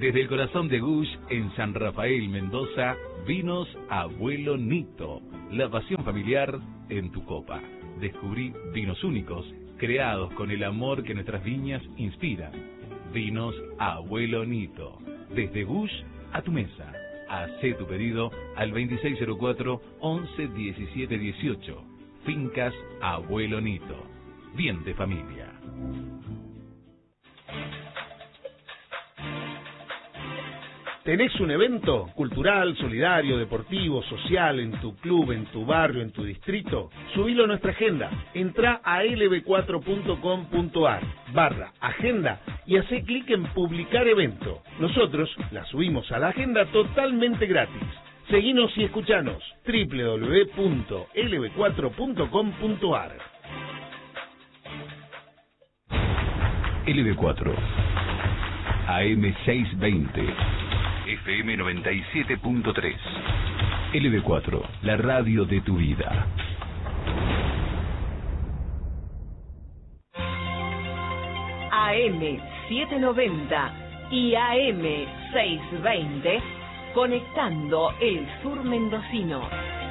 Desde el corazón de Gush, en San Rafael, Mendoza, vinos Abuelo Nito. La pasión familiar en tu copa. Descubrí vinos únicos, creados con el amor que nuestras viñas inspiran. Vinos Abuelo Nito. Desde Gush a tu mesa. Hacé tu pedido al 2604 11 17 18. Fincas Abuelo Nito. Bien de familia. ¿Tenés un evento cultural, solidario, deportivo, social en tu club, en tu barrio, en tu distrito? Subilo a nuestra agenda. Entrá a lb4.com.ar/agenda y hacé clic en publicar evento. Nosotros la subimos a la agenda totalmente gratis. Seguinos y escuchanos. www.lb4.com.ar. LB4 AM 620 FM 97.3. LB4, la radio de tu vida. AM 790 y AM 620, conectando el sur mendocino.